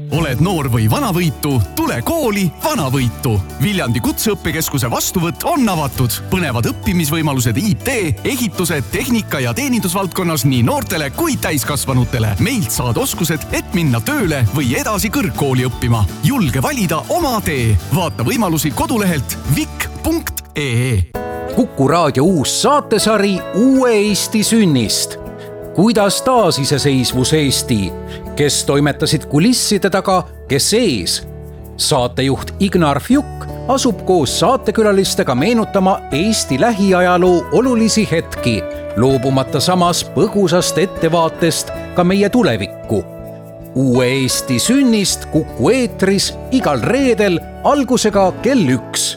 Oled noor või vanavõitu, tule kooli Vanavõitu. Viljandi Kutseõppekeskuse vastuvõtt on avatud. Põnevad õppimisvõimalused IT, ehituse, tehnika ja teenindusvaldkonnas nii noortele kui täiskasvanutele. Meilt saad oskused, et minna tööle või edasi kõrgkooli õppima. Julge valida oma tee. Vaata võimalusi kodulehelt vik.ee. Kuku Raadio uus saatesari Uue Eesti sünnist. Kuidas taasiseseisvus Eesti? Kes toimetasid kulisside taga, kes ees? Saatejuht Ignar Fjuk asub koos saatekülalistega meenutama Eesti lähiajaloo olulisi hetki, loobumata samas põgusast ettevaatest ka meie tulevikku. Uue Eesti sünnist Kuku eetris igal reedel algusega kell 1.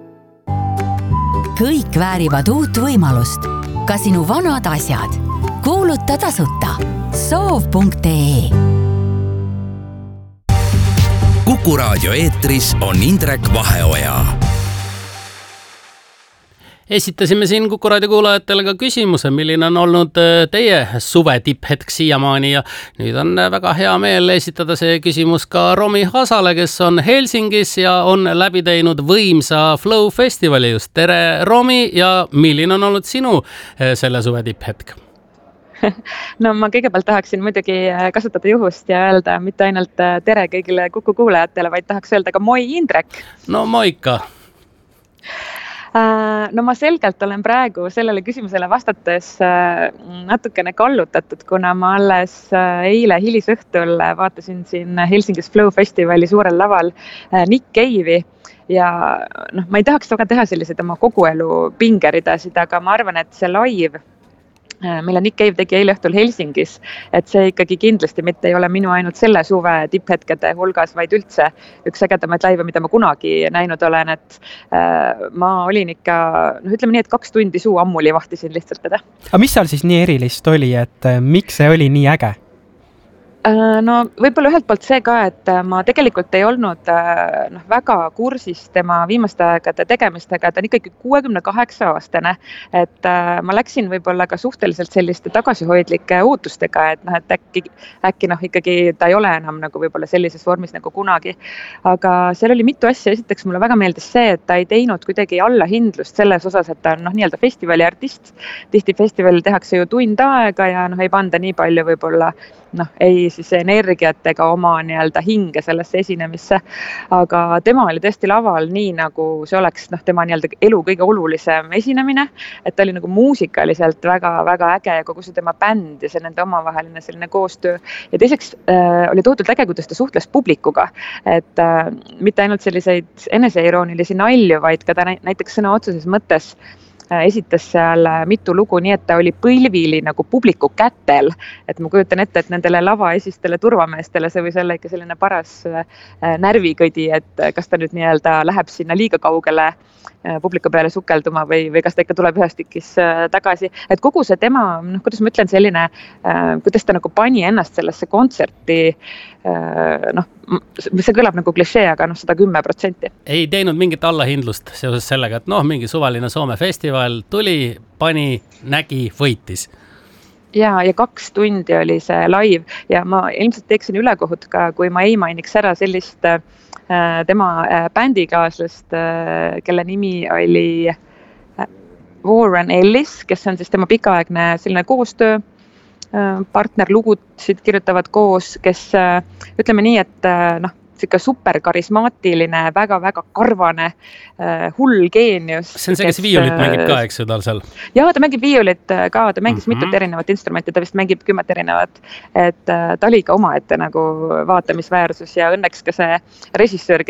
Kõik väärivad uut võimalust. Ka sinu vanad asjad. Kuuluta tasuta. Soov.ee. Kuku Raadio eetris on Indrek Vaheoja. Esitasime siin Kuku Raadio kuulajatele ka küsimuse, milline on olnud teie suve tipphetk siiamaani ja nüüd on väga hea meel esitada see küsimus ka Romi Hasale, kes on Helsingis ja on läbi teinud võimsa Flow festivali just. Tere Romi ja milline on olnud sinu selle suve tipphetk? No ma kõigepealt tahaksin muidugi kasutada juhust ja öelda mitte ainult tere kõigile Kuku kuulajatele, vaid tahaks öelda ka moi Indrek. No moika. No ma selgelt olen praegu sellele küsimusele vastates natukene kallutatud, kuna ma alles eile hilisõhtul vaatasin siin Helsingis Flow festivali suurel laval Nick Cave'i ja ma ei tahaks väga teha selliseid oma kogu elu pingeridasid, aga ma arvan, et see live, mille Nick Cave tegi eile õhtul Helsingis, et see ikkagi kindlasti mitte ei ole minu ainult selle suve tipphetkede hulgas, vaid üldse üks ägedamaid laive, mida ma kunagi näinud olen, et ma olin ikka, ütleme nii, et 2 tundi suu ammuli vahtisin lihtsalt teda. Aga mis seal siis nii erilist oli, et miks see oli nii äge? No võib-olla ühelt poolt see ka, et ma tegelikult ei olnud väga kursis tema viimaste aegade tegemistega, ta on ikkagi 68-aastane, et ma läksin võib-olla ka suhteliselt selliste tagasihoidlike ootustega, et äkki ikkagi ta ei ole enam nagu võib-olla sellises vormis nagu kunagi, aga seal oli mitu asja. Esiteks mulle väga meeldis see, et ta ei teinud kuidagi allahindlust selles osas, et ta on nii-öelda festivali artist. Tihti festivalil tehakse ju tund aega ja ei panda nii palju võib-olla ei siis energiat ega oma nii-öelda hinge sellesse esinemisse, aga tema oli tõesti laval nii, nagu see oleks tema nii-öelda elu kõige olulisem esinemine, et ta oli nagu muusikaliselt väga-väga äge ja kogu see tema bänd ja see nende omavaheline selline koostöö. Ja teiseks oli tohutult äge, kuidas ta suhtles publikuga, et mitte ainult selliseid eneseiroonilisi nalju, vaid ka ta näiteks sõna otseses mõttes esitas seal mitu lugu, nii et ta oli põlvili nagu publiku kätel, et ma kujutan ette, et nendele lavaesistele turvameestele see võis olla ikka selline paras närvikõdi, et kas ta nüüd nii-öelda läheb sinna liiga kaugele publiku peale sukelduma või kas ta ikka tuleb ühest tikis tagasi, et kogu see tema, kuidas ma ütlen, selline, kuidas ta nagu pani ennast sellesse kontserti, see kõlab nagu klišee, aga 110%. Ei teinud mingit allahindlust seoses sellega, et mingi suvaline Soome festival tuli, pani, nägi, võitis. Ja 2 tundi oli see live ja ma ilmselt teeksin ülekohut ka, kui ma ei mainiks ära sellist tema bändikaaslast, kelle nimi oli Warren Ellis, kes on siis tema pikaaegne selline koostöö, partnerlugusid kirjutavad koos, kes ütleme nii, et siuke superkarismaatiline, väga-väga karvane, hull geenius. See on see, kes viiulit mängib ka, eks ju tal seal? Jaa, ta mängib viiulit ka, ta mängis mitut erinevat instrumenti, ta vist mängib 10 erinevat, et ta oli ka omaette nagu vaatamisväärsus ja õnneks ka see režissöör,